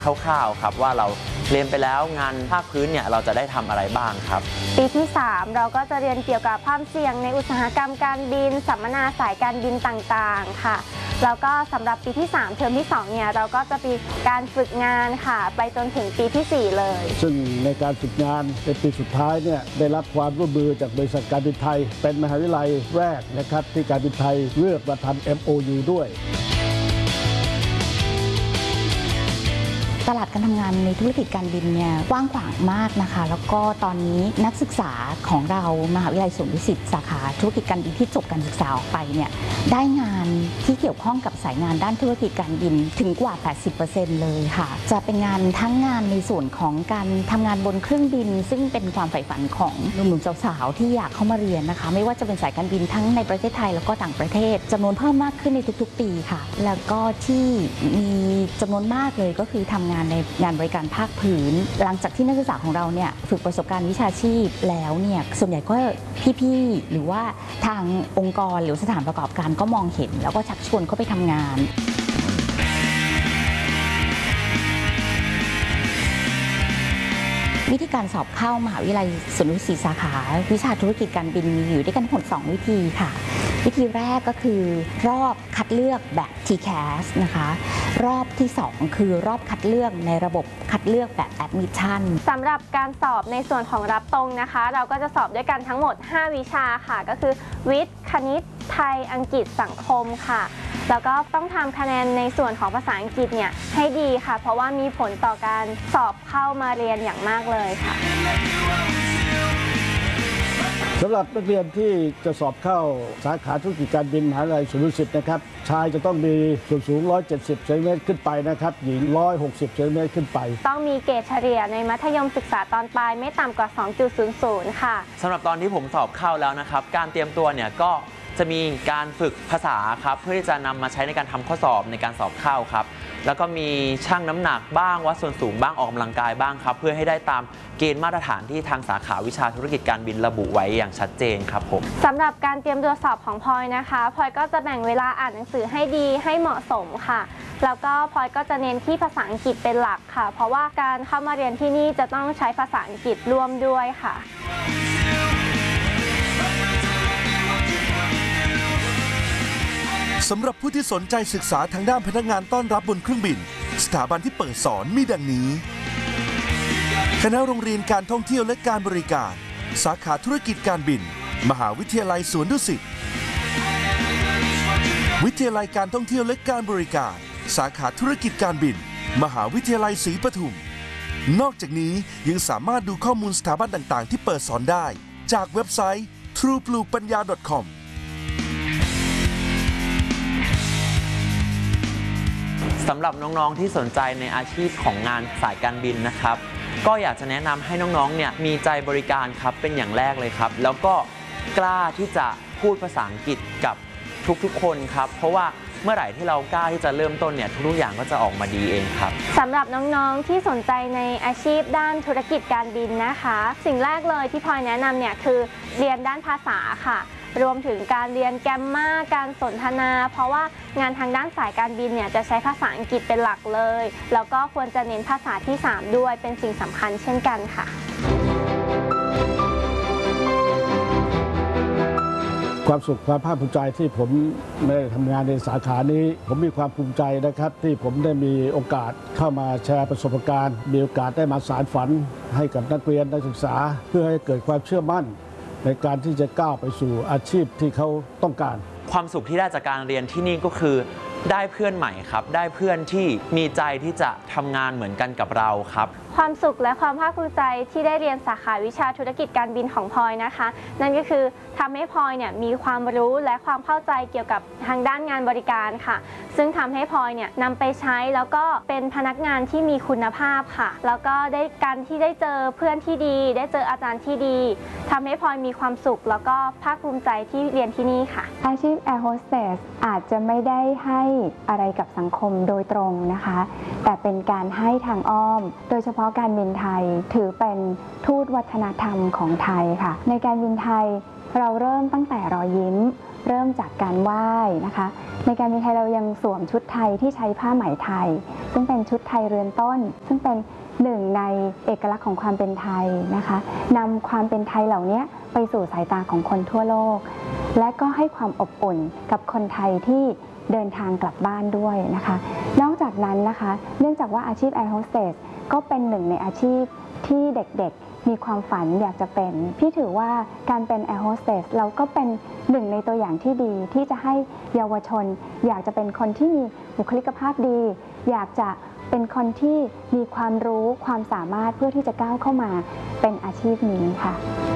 คร่าวๆครับว่าเราเรียนไปแล้วงานภาคพื้นเนี่ยเราจะได้ทำอะไรบ้างครับปีที่3เราก็จะเรียนเกี่ยวกับความเสี่ยงในอุตสาหกรรมการบินสัมมนาสายการบินต่างๆค่ะแล้วก็สำหรับปีที่3เทอมที่2เนี่ยเราก็จะมีการฝึกงานค่ะไปจนถึงปีที่4เลยซึ่งในการฝึกงานในปีสุดท้ายเนี่ยได้รับความร่วมมือจากบริษัทการบินไทยเป็นมหาวิทยาลัยแรกนะครับที่การบินไทยเลือกมาทำ MOU ด้วยตลาดการทำงานในธุรกิจการบินเนี่ยกว้างขวางมากนะคะแล้วก็ตอนนี้นักศึกษาของเรามหาวิทยาลัยสวนดุสิตสาขาธุรกิจการบินที่จบการศึกษาออกไปเนี่ยได้งานที่เกี่ยวข้องกับสายงานด้านธุรกิจการบินถึงกว่า 80% เลยค่ะจะเป็นงานทั้งงานในส่วนของการทำงานบนเครื่องบินซึ่งเป็นความใฝ่ฝันของหนุ่มๆสาวๆที่อยากเข้ามาเรียนนะคะไม่ว่าจะเป็นสายการบินทั้งในประเทศไทยแล้วก็ต่างประเทศจำนวนเพิ่มมากขึ้นในทุกๆปีค่ะแล้วก็ที่มีจำนวนมากเลยก็คือทำงานในงานบริการภาคพื้นหลังจากที่นักศึกษาของเราเนี่ยฝึกประสบการณ์วิชาชีพแล้วเนี่ยส่วนใหญ่ก็พี่ๆหรือว่าทางองค์กรหรือสถานประกอบการก็มองเห็นแล้วก็ชักชวนเข้าไปทำงานวิธีการสอบเข้ามหาวิทยาลัยสวนดุสิตสาขาวิชาธุรกิจการบินมีอยู่ด้วยกันทั้งหมด2วิธีค่ะวิธีแรกก็คือรอบคัดเลือกแบบ TCAS นะคะรอบที่2คือรอบคัดเลือกในระบบคัดเลือกแบบ Admission สำหรับการสอบในส่วนของรับตรงนะคะเราก็จะสอบด้วยกันทั้งหมด5วิชาค่ะก็คือวิทย์คณิตไทยอังกฤษสังคมค่ะแล้วก็ต้องทำคะแนนในส่วนของภาษาอังกฤษเนี่ยให้ดีค่ะเพราะว่ามีผลต่อการสอบเข้ามาเรียนอย่างมากเลยค่ะสำหรับนักเรียนที่จะสอบเข้าสาขาธุรกิจการบินมหาวิทยาลัยสวนดุสิตนะครับชายจะต้องมีส่วนสูง170เซนติเมตรขึ้นไปนะครับหญิง160เซนติเมตรขึ้นไปต้องมีเกรดเฉลี่ยในมัธยมศึกษาตอนปลายไม่ต่ำกว่า 2.00 ค่ะสำหรับตอนที่ผมสอบเข้าแล้วนะครับการเตรียมตัวเนี่ยก็จะมีการฝึกภาษาครับเพื่อที่จะนำมาใช้ในการทำข้อสอบในการสอบเข้าครับแล้วก็มีชั่งน้ำหนักบ้างวัดส่วนสูงบ้างออกกำลังกายบ้างครับเพื่อให้ได้ตามเกณฑ์มาตรฐานที่ทางสาขาวิชาธุรกิจการบินระบุไว้อย่างชัดเจนครับผมสำหรับการเตรียมตัวสอบของพลอยนะคะพลอยก็จะแบ่งเวลาอ่านหนังสือให้ดีให้เหมาะสมค่ะแล้วก็พลอยก็จะเน้นที่ภาษาอังกฤษเป็นหลักค่ะเพราะว่าการเข้ามาเรียนที่นี่จะต้องใช้ภาษาอังกฤษร่วมด้วยค่ะสำหรับผู้ที่สนใจศึกษาทางด้านพนักงานต้อนรับบนเครื่องบินสถาบันที่เปิดสอนมีดังนี้คณะโรงเรียนการท่องเที่ยวและการบริการสาขาธุรกิจการบินมหาวิทยาลัยสวนดุสิตวิทยาลัยการท่องเที่ยวและการบริการสาขาธุรกิจการบินมหาวิทยาลัยศรีปทุมนอกจากนี้ยังสามารถดูข้อมูลสถาบันต่างๆที่เปิดสอนได้จากเว็บไซต์ truepluepanya.com สำหรับน้องๆที่สนใจในอาชีพของงานสายการบินนะครับก็อยากจะแนะนำให้น้องๆเนี่ยมีใจบริการครับเป็นอย่างแรกเลยครับแล้วก็กล้าที่จะพูดภาษาอังกฤษกับทุกๆคนครับเพราะว่าเมื่อไหร่ที่เรากล้าที่จะเริ่มต้นเนี่ยทุกๆอย่างก็จะออกมาดีเองครับสำหรับน้องๆที่สนใจในอาชีพด้านธุรกิจการบินนะคะสิ่งแรกเลยที่พลอยแนะนำเนี่ยคือเรียนด้านภาษาค่ะรวมถึงการเรียนแกรมมาการสนทนาเพราะว่างานทางด้านสายการบินเนี่ยจะใช้ภาษาอังกฤษเป็นหลักเลยแล้วก็ควรจะเน้นภาษาที่3ด้วยเป็นสิ่งสำคัญเช่นกันค่ะความสุขความภาคภูมิใจที่ผมได้ทำงานในสาขานี้ผมมีความภูมิใจนะครับที่ผมได้มีโอกาสเข้ามาแชร์ประสบการณ์มีโอกาสได้มาสานฝันให้กับนักเรียนนักศึกษาเพื่อให้เกิดความเชื่อมั่นในการที่จะก้าวไปสู่อาชีพที่เขาต้องการความสุขที่ได้จากการเรียนที่นี่ก็คือได้เพื่อนใหม่ครับได้เพื่อนที่มีใจที่จะทำงานเหมือนกันกับเราครับความสุขและความภาคภูมิใจที่ได้เรียนสาขาวิชาธุรกิจการบินของพลอยนะคะนั่นก็คือทำให้พลอยเนี่ยมีความรู้และความเข้าใจเกี่ยวกับทางด้านงานบริการค่ะซึ่งทำให้พลอยเนี่ยนำไปใช้แล้วก็เป็นพนักงานที่มีคุณภาพค่ะแล้วก็ได้การที่ได้เจอเพื่อนที่ดีได้เจออาจารย์ที่ดีทำให้พลอยมีความสุขแล้วก็ภาคภูมิใจที่เรียนที่นี่ค่ะอาชีพแอร์โฮสเตสอาจจะไม่ได้ให้อะไรกับสังคมโดยตรงนะคะแต่เป็นการให้ทางอ้อมโดยเฉพาะการบินไทยถือเป็นทูตวัฒนธรรมของไทยค่ะในการบินไทยเราเริ่มตั้งแต่รอยยิ้มเริ่มจากการไหว้นะคะ ในการบินไทยเรายังสวมชุดไทยที่ใช้ผ้าไหมไทย ซึ่งเป็นชุดไทยเรือนต้น ซึ่งเป็นหนึ่งในเอกลักษณ์ของความเป็นไทยนะคะนำความเป็นไทยเหล่านี้ไปสู่สายตาของคนทั่วโลก และก็ให้ความอบอุ่นกับคนไทยที่เดินทางกลับบ้านด้วยนะคะนอกจากนั้นนะคะเนื่องจากว่าอาชีพแอร์โฮสเตสก็เป็นหนึ่งในอาชีพที่เด็กๆมีความฝันอยากจะเป็นพี่ถือว่าการเป็นแอร์โฮสเตสเราก็เป็นหนึ่งในตัวอย่างที่ดีที่จะให้เยาวชนอยากจะเป็นคนที่มีบุคลิกภาพดีอยากจะเป็นคนที่มีความรู้ความสามารถเพื่อที่จะก้าวเข้ามาเป็นอาชีพนี้ค่ะ